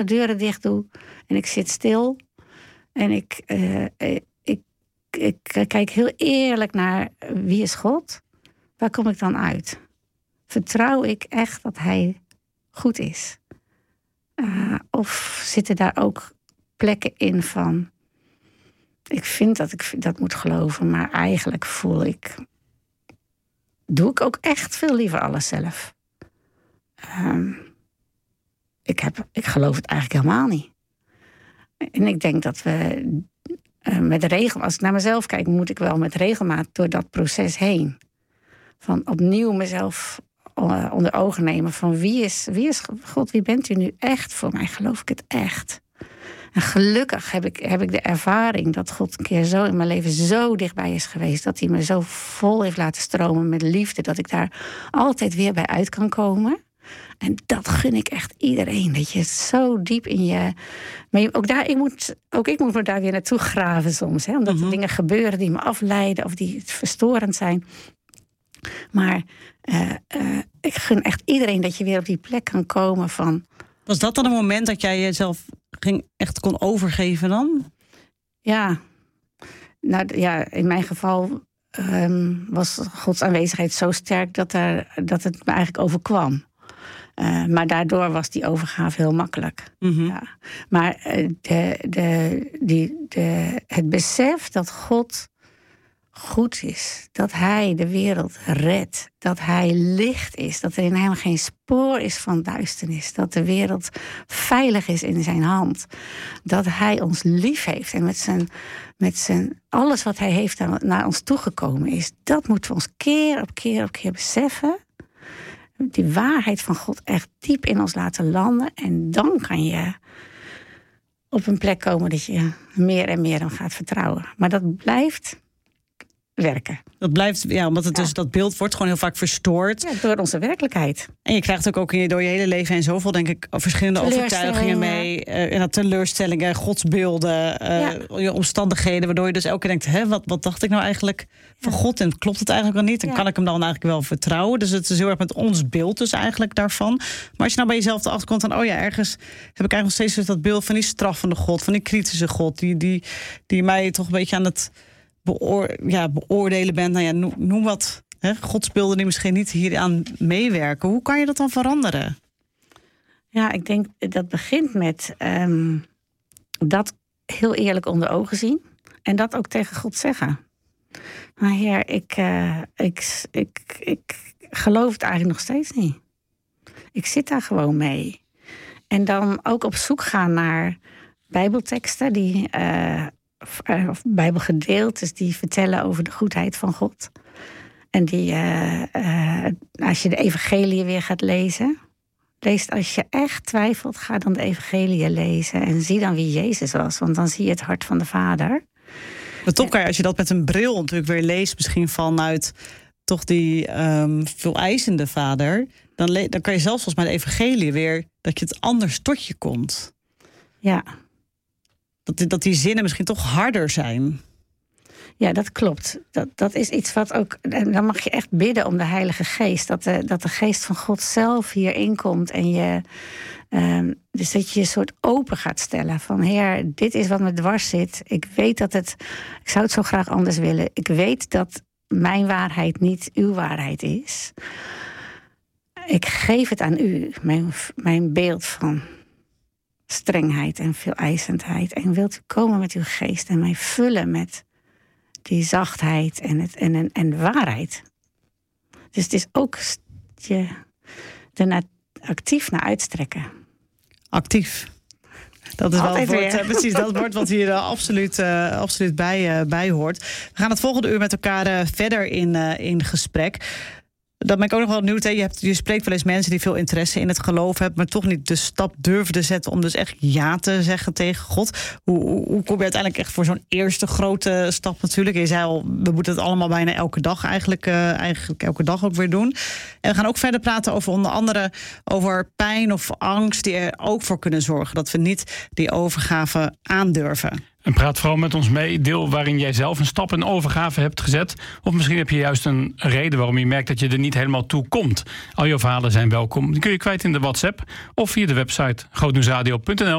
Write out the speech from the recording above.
de deuren dicht doe en ik zit stil en ik kijk heel eerlijk naar wie is God, waar kom ik dan uit? Vertrouw ik echt dat hij goed is? Of zitten daar ook plekken in van, ik vind dat ik dat moet geloven, maar eigenlijk doe ik ook echt veel liever alles zelf. Ik geloof het eigenlijk helemaal niet. En ik denk dat we als ik naar mezelf kijk, moet ik wel met regelmaat door dat proces heen. Van opnieuw mezelf onder ogen nemen van wie is God, wie bent u nu echt? Voor mij geloof ik het echt. En gelukkig heb ik de ervaring dat God een keer zo in mijn leven zo dichtbij is geweest, dat hij me zo vol heeft laten stromen met liefde, dat ik daar altijd weer bij uit kan komen. En dat gun ik echt iedereen. Dat je zo diep in je... Maar ik moet me daar weer naartoe graven soms. Hè, omdat er dingen gebeuren die me afleiden of die verstorend zijn. Maar ik gun echt iedereen dat je weer op die plek kan komen van... Was dat dan een moment dat jij jezelf echt kon overgeven dan? Ja. Nou ja, in mijn geval was Gods aanwezigheid zo sterk dat het me eigenlijk overkwam. Maar daardoor was die overgave heel makkelijk. Mm-hmm. Ja. Maar het besef dat God goed is, dat hij de wereld redt, dat hij licht is, dat er in hem geen spoor is van duisternis, dat de wereld veilig is in zijn hand, dat hij ons lief heeft en met zijn alles wat hij heeft naar ons toegekomen is, dat moeten we ons keer op keer beseffen. Die waarheid van God echt diep in ons laten landen. En dan kan je op een plek komen dat je meer en meer hem gaat vertrouwen. Maar dat blijft werken. Dat blijft, ja, omdat het dus dat beeld wordt gewoon heel vaak verstoord. Ja, door onze werkelijkheid. En je krijgt ook door je hele leven heen zoveel, denk ik, verschillende overtuigingen mee. Teleurstellingen, godsbeelden, je omstandigheden, waardoor je dus elke keer denkt, wat dacht ik nou eigenlijk van God? En klopt het eigenlijk wel niet? En kan ik hem dan eigenlijk wel vertrouwen? Dus het is heel erg met ons beeld dus eigenlijk daarvan. Maar als je nou bij jezelf erachter komt van, ergens heb ik eigenlijk nog steeds dat beeld van die straffende God, van die kritische God, die mij toch een beetje aan het beoordelen bent. Nou ja, noem wat. Godsbeelden die misschien niet hieraan meewerken. Hoe kan je dat dan veranderen? Ja, ik denk dat begint met dat heel eerlijk onder ogen zien. En dat ook tegen God zeggen. Maar Heer, ik geloof het eigenlijk nog steeds niet. Ik zit daar gewoon mee. En dan ook op zoek gaan naar Bijbelteksten die... of Bijbelgedeeltes die vertellen over de goedheid van God. En die, als je de evangelie weer gaat lezen, als je echt twijfelt, ga dan de evangelie lezen. En zie dan wie Jezus was, want dan zie je het hart van de Vader. Maar toch kan je, als je dat met een bril natuurlijk weer leest, misschien vanuit toch die veel eisende Vader, dan kan je zelfs als met de evangelie weer, dat je het anders tot je komt. Ja. Dat die zinnen misschien toch harder zijn. Ja, dat klopt. Dat is iets wat ook... En dan mag je echt bidden om de Heilige Geest. Dat de Geest van God zelf hierin komt. En dus dat je je soort open gaat stellen. Van Heer, dit is wat me dwars zit. Ik weet dat ik zou het zo graag anders willen. Ik weet dat mijn waarheid niet uw waarheid is. Ik geef het aan u. Mijn beeld van strengheid en veeleisendheid. En wilt u komen met uw geest en mij vullen met die zachtheid en waarheid. Dus het is ook je er actief naar uitstrekken. Actief. Dat is altijd wel het woord, precies dat woord wat hier absoluut bij hoort. We gaan het volgende uur met elkaar verder in gesprek. Dat ben ik ook nog wel benieuwd. Je spreekt wel eens mensen die veel interesse in het geloof hebben, maar toch niet de stap durven te zetten om dus echt ja te zeggen tegen God. Hoe kom je uiteindelijk echt voor zo'n eerste grote stap natuurlijk? Je zei al, we moeten het allemaal bijna elke dag eigenlijk elke dag ook weer doen. En we gaan ook verder praten over onder andere over pijn of angst die er ook voor kunnen zorgen dat we niet die overgave aandurven. En praat vooral met ons mee. Deel waarin jij zelf een stap in overgave hebt gezet. Of misschien heb je juist een reden waarom je merkt dat je er niet helemaal toe komt. Al jouw verhalen zijn welkom. Die kun je kwijt in de WhatsApp of via de website grootnieuwsradio.nl.